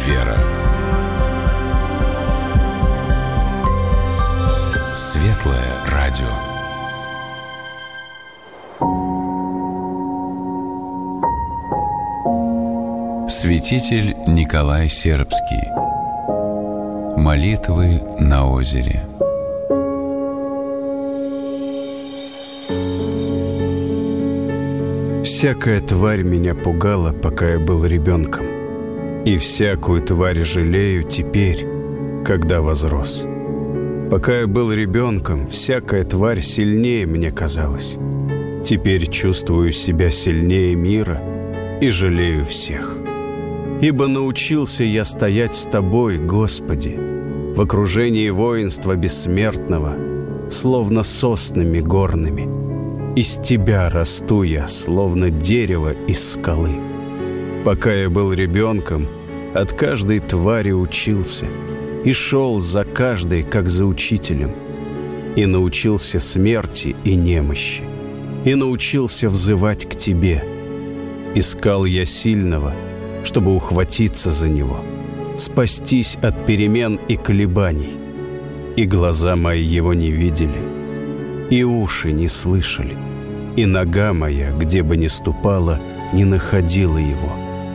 вера. Светлое радио. Святитель Николай Сербский. Молитвы на озере. Всякая тварь меня пугала, пока я был ребенком, и всякую тварь жалею теперь, когда возрос. Пока я был ребенком, всякая тварь сильнее мне казалась. Теперь чувствую себя сильнее мира и жалею всех. Ибо научился я стоять с Тобой, Господи, в окружении воинства бессмертного, словно соснами горными. Из Тебя расту я, словно дерево из скалы. Пока я был ребенком, от каждой твари учился и шел за каждой, как за учителем. И научился смерти и немощи, и научился взывать к Тебе. Искал я сильного, чтобы ухватиться за него, спастись от перемен и колебаний. И глаза мои его не видели, и уши не слышали, и нога моя, где бы ни ступала, не находила его.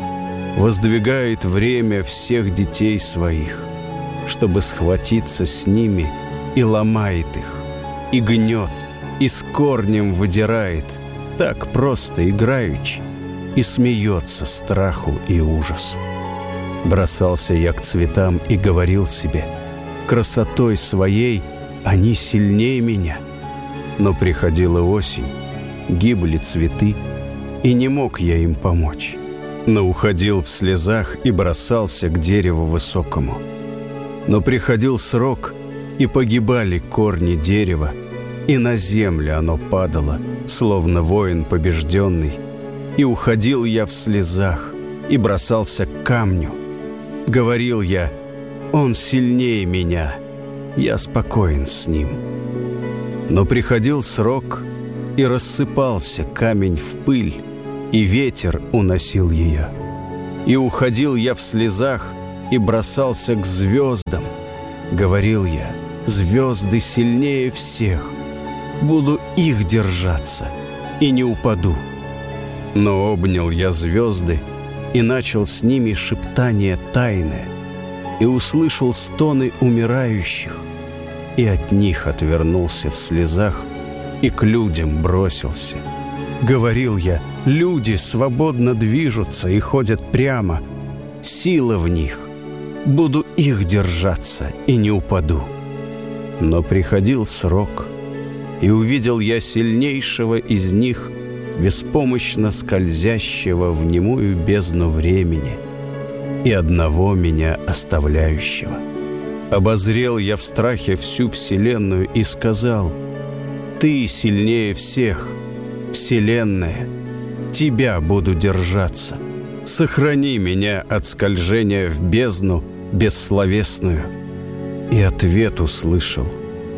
Воздвигает время всех детей своих, чтобы схватиться с ними, и ломает их, и гнет, и с корнем выдирает, так просто играючи, и смеется страху и ужасу. Бросался я к цветам и говорил себе: красотой своей они сильнее меня. Но приходила осень, гибли цветы, и не мог я им помочь. Но уходил в слезах и бросался к дереву высокому. Но приходил срок, и погибали корни дерева, и на землю оно падало, словно воин побежденный. И уходил я в слезах и бросался к камню. Говорил я: он сильнее меня, я спокоен с ним. Но приходил срок, и рассыпался камень в пыль, и ветер уносил ее. И уходил я в слезах и бросался к звездам. Говорил я: звезды сильнее всех, буду их держаться и не упаду. Но обнял я звезды и начал с ними шептание тайное, и услышал стоны умирающих, и от них отвернулся в слезах и к людям бросился. Говорил я: люди свободно движутся и ходят прямо, сила в них, буду их держаться и не упаду. Но приходил срок, и увидел я сильнейшего из них, беспомощно скользящего в немую бездну времени, и одного меня оставляющего. Обозрел я в страхе всю вселенную и сказал: Ты сильнее всех, вселенная, Тебя буду держаться. Сохрани меня от скольжения в бездну бессловесную. И ответ услышал: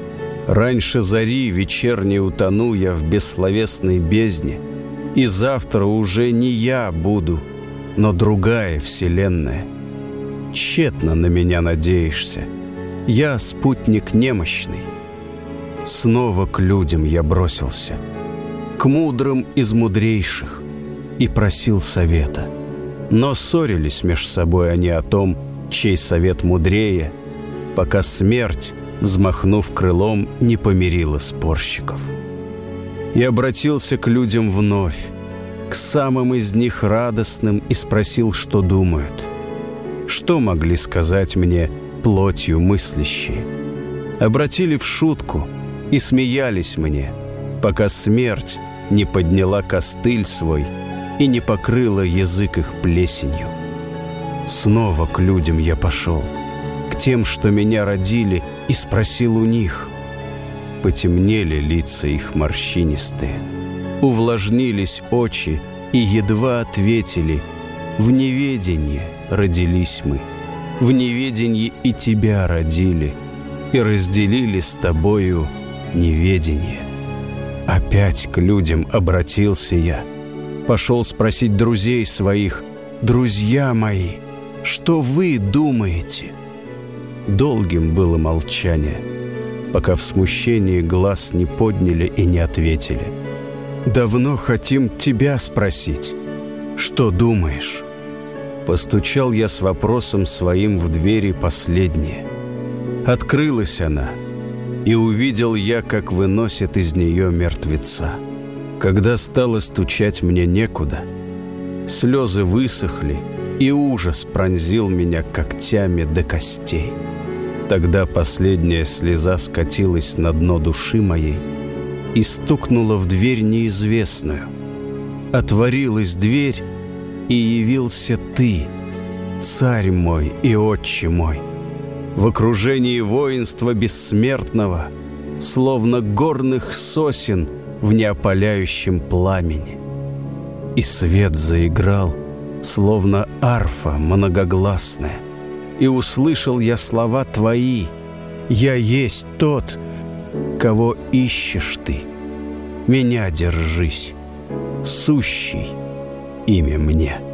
раньше зари вечерней утону я в бессловесной бездне, и завтра уже не я буду, но другая вселенная. Тщетно на меня надеешься, я спутник немощный. Снова к людям я бросился, к мудрым из мудрейших, и просил совета. Но ссорились меж собой они о том, чей совет мудрее, пока смерть, взмахнув крылом, не помирила спорщиков. И обратился к людям вновь, к самым из них радостным, и спросил, что думают. Что могли сказать мне плотью мыслящие? Обратили в шутку и смеялись мне, пока смерть не подняла костыль свой и не покрыла язык их плесенью. Снова к людям я пошел, к тем, что меня родили, и спросил у них. Потемнели лица их морщинистые, увлажнились очи, и едва ответили: в неведении родились мы, в неведении и тебя родили, и разделили с тобою неведение. Опять к людям обратился я, пошел спросить друзей своих: друзья мои, Что вы думаете?» Долгим было молчание, пока в смущении глаз не подняли и не ответили. «Давно хотим тебя спросить. Что думаешь?» Постучал я с вопросом своим в двери последнее. Открылась она, и увидел я, как выносят из нее мертвеца. Когда стало стучать мне некуда, слезы высохли, и ужас пронзил меня когтями до костей. Тогда последняя слеза скатилась на дно души моей и стукнула в дверь неизвестную. Отворилась дверь, и явился ты, царь мой и отче мой, в окружении воинства бессмертного, словно горных сосен в неопаляющем пламени. И свет заиграл, словно арфа многогласная, и услышал я слова твои: «Я есть тот, кого ищешь ты. Меня держись, сущий имя мне».